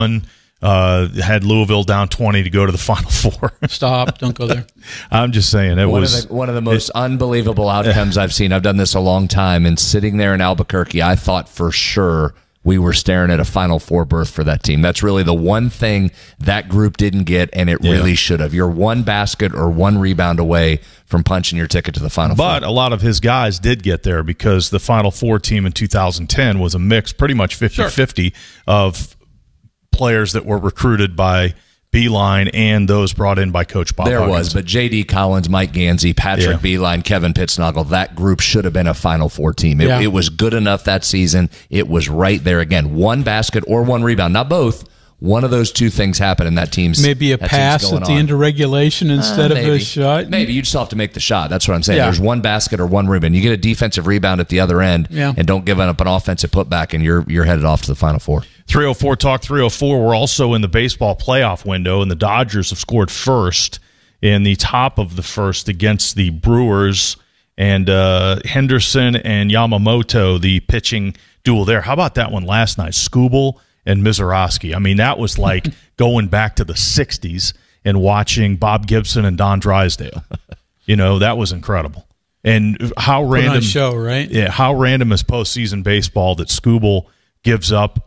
had Louisville down 20 to go to the Final Four. Stop! Don't go there. I'm just saying one of the most unbelievable outcomes I've seen. I've done this a long time, and sitting there in Albuquerque, I thought for sure we were staring at a Final Four berth for that team. That's really the one thing that group didn't get, and it really should have. You're one basket or one rebound away from punching your ticket to the Final Four. But a lot of his guys did get there because the Final Four team in 2010 was a mix, pretty much 50-50 of players that were recruited by Beilein and those brought in by Coach Bob Huggins. Was, but J.D. Collins, Mike Gansey, Patrick Beilein, Kevin Pittsnoggle, that group should have been a Final Four team. It was good enough that season. It was right there again. One basket or one rebound, not both. One of those two things happened in that team's maybe a pass at the end of regulation instead of a shot. Maybe you just have to make the shot. That's what I'm saying. There's one basket or one rebound. You get a defensive rebound at the other end, and don't give up an offensive putback, and you're headed off to the Final Four. 304 Talk 304. We're also in the baseball playoff window, and the Dodgers have scored first in the top of the first against the Brewers, and Henderson and Yamamoto, the pitching duel there. How about that one last night? Skubal and Mizorowski. I mean, that was like going back to the 60s and watching Bob Gibson and Don Drysdale. That was incredible. And how random on a show, right? Yeah, how random is postseason baseball that Skubal gives up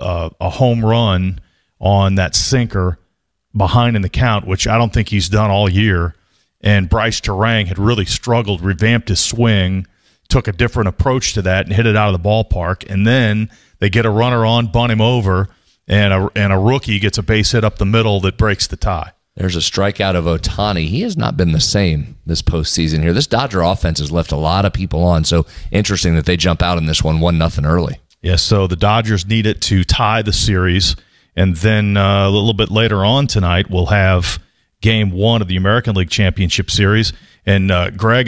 a home run on that sinker behind in the count, which I don't think he's done all year. And Bryce Terang had really struggled, revamped his swing, took a different approach to that, and hit it out of the ballpark. And then they get a runner on, bunt him over, and a rookie gets a base hit up the middle that breaks the tie. There's a strikeout of Ohtani. He has not been the same this postseason here. This Dodger offense has left a lot of people on, so interesting that they jump out in this one 1-0 early. Yeah, so the Dodgers need it to tie the series, and then a little bit later on tonight we'll have Game 1 of the American League Championship Series. And Greg,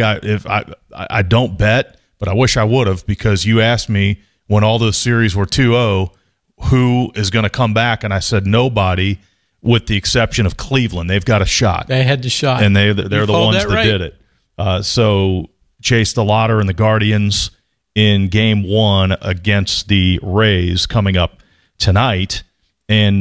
I don't bet, but I wish I would have, because you asked me when all those series were 2-0, who is going to come back, and I said nobody, with the exception of Cleveland. They've got a shot. They had the shot, and they're the ones that did it. So Chase DeLauter and the Guardians in Game 1 against the Rays coming up tonight. And,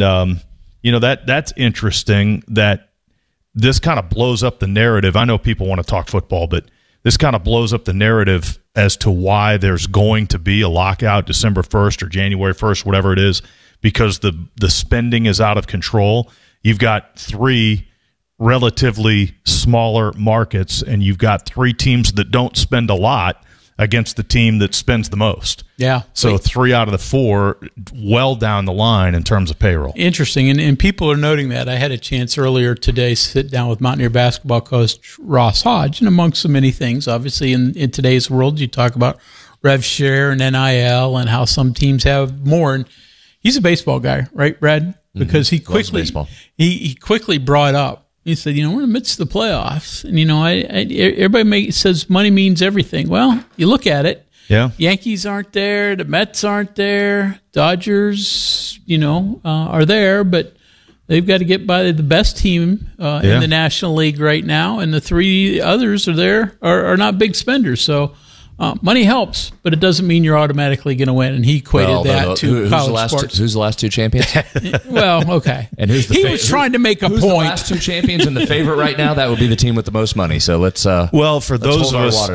that's interesting that this kind of blows up the narrative. I know people want to talk football, but this kind of blows up the narrative as to why there's going to be a lockout December 1st or January 1st, whatever it is, because the spending is out of control. You've got 3 relatively smaller markets, and you've got 3 teams that don't spend a lot against the team that spends the most. Yeah. So 3 out of the 4 well down the line in terms of payroll. Interesting, and people are noting that. I had a chance earlier today to sit down with Mountaineer basketball coach Ross Hodge, and amongst so many things, obviously in today's world, you talk about rev share and NIL and how some teams have more. And he's a baseball guy, right, Brad? Because he quickly brought up, he said, we're in the midst of the playoffs, and everybody says money means everything. Well, you look at it. Yeah. Yankees aren't there. The Mets aren't there. Dodgers, are there, but they've got to get by the best team in the National League right now, and the 3 others are not big spenders. So money helps, but it doesn't mean you're automatically going to win. And he equated that to college sports. Who's the last 2 champions? Well, okay. And who's the he was trying to make a point. The last 2 champions and the favorite right now? That would be the team with the most money. So let's for those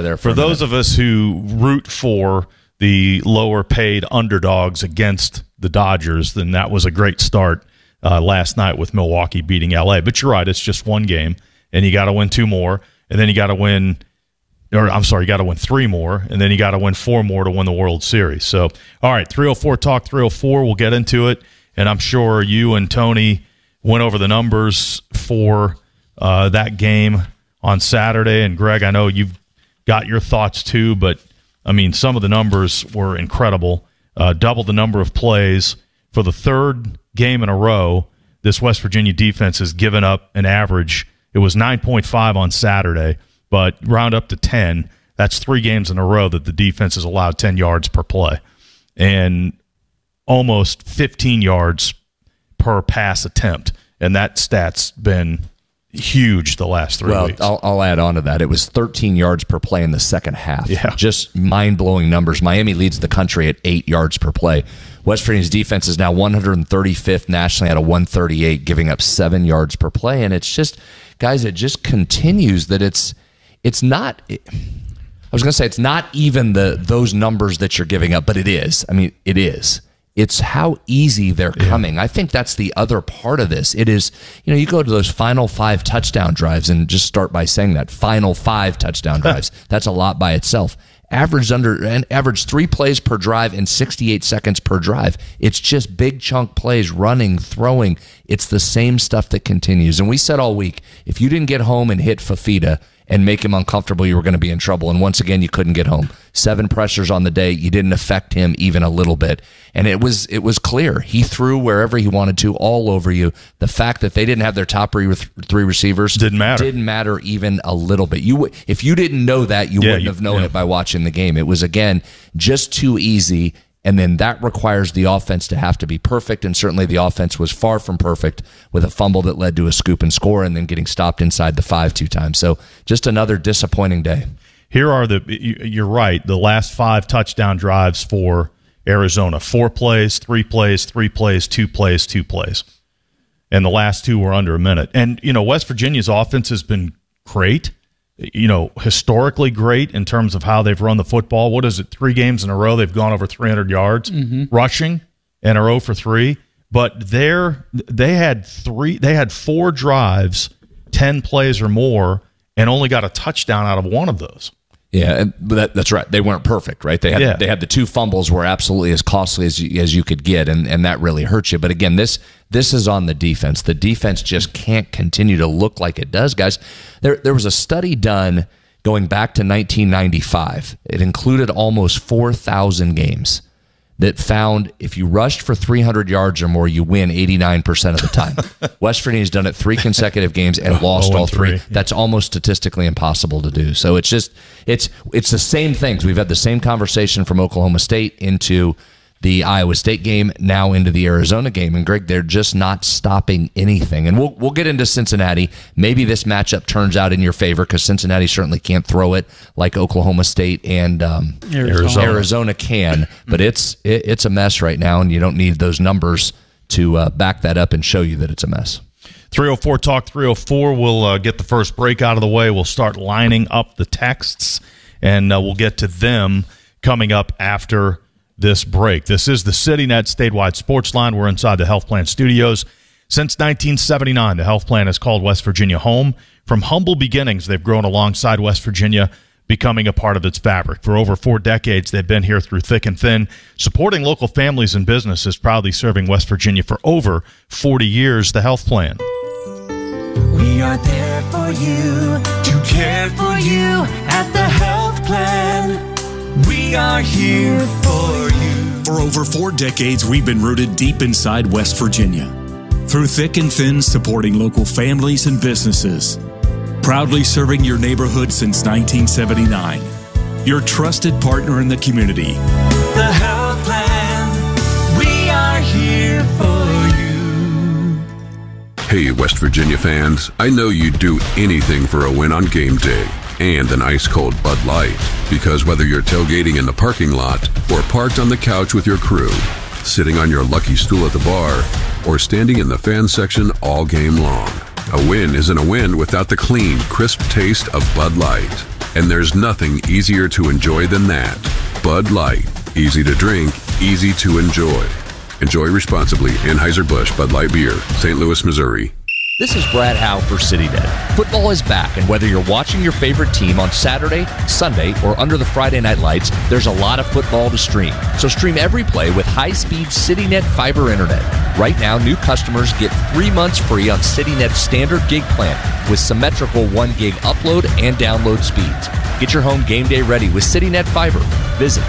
of us who root for the lower paid underdogs against the Dodgers, then that was a great start last night with Milwaukee beating LA. But you're right, it's just one game, and you got to win 2 more, and then you got to win. You got to win 3 more, and then you got to win 4 more to win the World Series. So, all right, 304 Talk 304, we'll get into it, and I'm sure you and Tony went over the numbers for that game on Saturday. And, Greg, I know you've got your thoughts too, but, I mean, some of the numbers were incredible. Double the number of plays. For the 3rd game in a row, this West Virginia defense has given up an average. It was 9.5 on Saturday. But round up to 10, that's 3 games in a row that the defense has allowed 10 yards per play and almost 15 yards per pass attempt. And that stat's been huge the last 3 weeks. I'll add on to that. It was 13 yards per play in the second half. Yeah. Just mind-blowing numbers. Miami leads the country at 8 yards per play. West Virginia's defense is now 135th nationally out of 138, giving up 7 yards per play. And it's just, guys, it just continues that it's not, I was going to say it's not even those numbers that you're giving up, but it is. I mean, it is. It's how easy they're coming. I think that's the other part of this. It is, you go to those final 5 touchdown drives and just start by saying that. Final 5 touchdown drives. That's a lot by itself. Average 3 plays per drive and 68 seconds per drive. It's just big chunk plays, running, throwing. It's the same stuff that continues. And we said all week, if you didn't get home and hit Fafita and make him uncomfortable, you were going to be in trouble. And once again, you couldn't get home. 7 pressures on the day. You didn't affect him even a little bit. And it was clear. He threw wherever he wanted to, all over you. The fact that they didn't have their top 3 receivers didn't matter even a little bit. If you didn't know that, you wouldn't have known it by watching the game. It was, again, just too easy. And then that requires the offense to have to be perfect, and certainly the offense was far from perfect with a fumble that led to a scoop and score and then getting stopped inside the 5 2 times. So just another disappointing day. Here are you're right, the last 5 touchdown drives for Arizona. 4 plays, 3 plays, 3 plays, 2 plays, 2 plays. And the last 2 were under a minute. And, West Virginia's offense has been great. Historically great in terms of how they've run the football. What is it? 3 games in a row they've gone over 300 yards rushing and are 0 for 3. But they had 4 drives, 10 plays or more, and only got a touchdown out of 1 of those. Yeah, but that's right. They weren't perfect, right? They had the 2 fumbles were absolutely as costly as you could get, and that really hurt you. But again, this is on the defense. The defense just can't continue to look like it does, guys. There was a study done going back to 1995. It included almost 4,000 games that found if you rushed for 300 yards or more, you win 89% of the time. West Virginia's done it 3 consecutive games and lost all 3. That's almost statistically impossible to do. So it's the same things. We've had the same conversation from Oklahoma State into the Iowa State game, now into the Arizona game. And Greg, they're just not stopping anything. And we'll get into Cincinnati. Maybe this matchup turns out in your favor because Cincinnati certainly can't throw it like Oklahoma State and Arizona can. But it's a mess right now, and you don't need those numbers to back that up and show you that it's a mess. 304 Talk 304. We'll get the first break out of the way. We'll start lining up the texts, and we'll get to them coming up after this break. This is the CityNet statewide sports line. We're inside the Health Plan studios. Since 1979, the Health Plan has called West Virginia home. From humble beginnings, they've grown alongside West Virginia, becoming a part of its fabric. For over 4 decades, they've been here through thick and thin, supporting local families and businesses, proudly serving West Virginia for over 40 years. The Health Plan. We are there for you, to care for you at the Health Plan. We are here for you. For over 4 decades, we've been rooted deep inside West Virginia. Through thick and thin, supporting local families and businesses. Proudly serving your neighborhood since 1979. Your trusted partner in the community. The Health Plan. We are here for you. Hey, West Virginia fans. I know you'd do anything for a win on game day. And an ice-cold Bud Light. Because whether you're tailgating in the parking lot or parked on the couch with your crew, sitting on your lucky stool at the bar, or standing in the fan section all game long, a win isn't a win without the clean, crisp taste of Bud Light. And there's nothing easier to enjoy than that. Bud Light. Easy to drink, easy to enjoy. Enjoy responsibly. Anheuser-Busch Bud Light Beer, St. Louis, Missouri. This is Brad Howe for CityNet. Football is back, and whether you're watching your favorite team on Saturday, Sunday, or under the Friday night lights, there's a lot of football to stream. So stream every play with high-speed CityNet fiber internet. Right now, new customers get 3 months free on CityNet's standard gig plan with symmetrical 1 gig upload and download speeds. Get your home game day ready with CityNet Fiber. Visit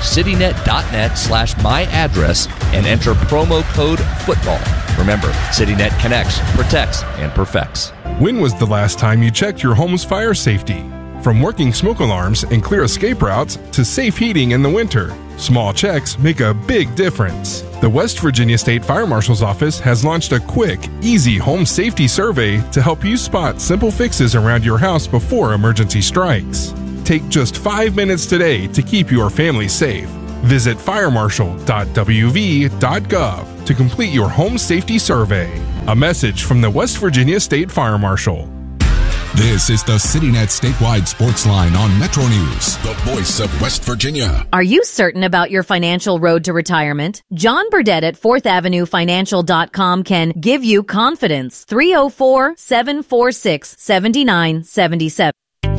citynet.net/myaddress and enter promo code FOOTBALL. Remember, CityNet connects, protects, and perfects. When was the last time you checked your home's fire safety? From working smoke alarms and clear escape routes to safe heating in the winter, small checks make a big difference. The West Virginia State Fire Marshal's Office has launched a quick, easy home safety survey to help you spot simple fixes around your house before emergency strikes. Take just 5 minutes today to keep your family safe. Visit firemarshal.wv.gov to complete your home safety survey. A message from the West Virginia State Fire Marshal. This is the CityNet Statewide Sports Line on Metro News, the voice of West Virginia. Are you certain about your financial road to retirement? John Burdett at 4thAvenueFinancial.com can give you confidence. 304-746-7977.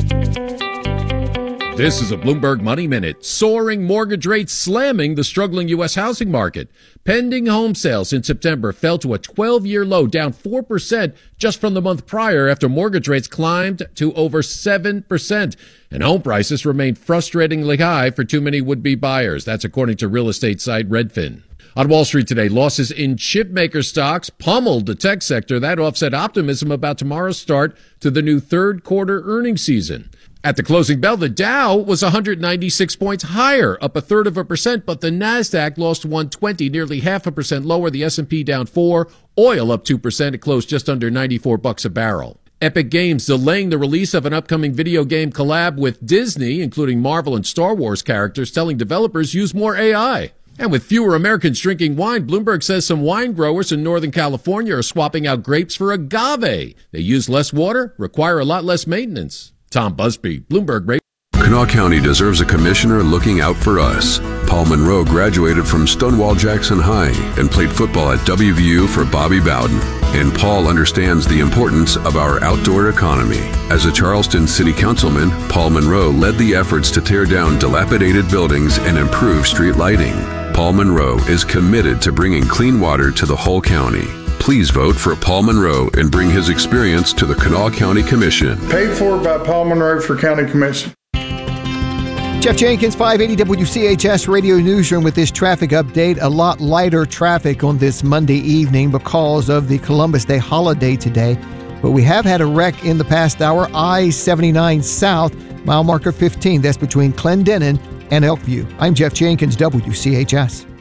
This is a Bloomberg Money Minute. Soaring mortgage rates slamming the struggling U.S. housing market. Pending home sales in September fell to a 12-year low, down 4% just from the month prior after mortgage rates climbed to over 7%. And home prices remain frustratingly high for too many would-be buyers. That's according to real estate site Redfin. On Wall Street today, losses in chipmaker stocks pummeled the tech sector. That offset optimism about tomorrow's start to the new third quarter earnings season. At the closing bell, the Dow was 196 points higher, up 0.33%, but the Nasdaq lost 120, nearly 0.5% lower. The S&P down 4, oil up 2%. It closed just under $94 a barrel. Epic Games delaying the release of an upcoming video game collab with Disney, including Marvel and Star Wars characters, telling developers use more AI. And with fewer Americans drinking wine, Bloomberg says some wine growers in Northern California are swapping out grapes for agave. They use less water, require a lot less maintenance. Tom Busby, Bloomberg Radio. Kanawha County deserves a commissioner looking out for us. Paul Monroe graduated from Stonewall Jackson High and played football at WVU for Bobby Bowden. And Paul understands the importance of our outdoor economy. As a Charleston City Councilman, Paul Monroe led the efforts to tear down dilapidated buildings and improve street lighting. Paul Monroe is committed to bringing clean water to the whole county. Please vote for Paul Monroe and bring his experience to the Kanawha County Commission. Paid for by Paul Monroe for County Commission. Jeff Jenkins, 580 WCHS Radio Newsroom with this traffic update. A lot lighter traffic on this Monday evening because of the Columbus Day holiday today. But we have had a wreck in the past hour. I-79 South, mile marker 15. That's between Clendenin and Elkview. I'm Jeff Jenkins, WCHS.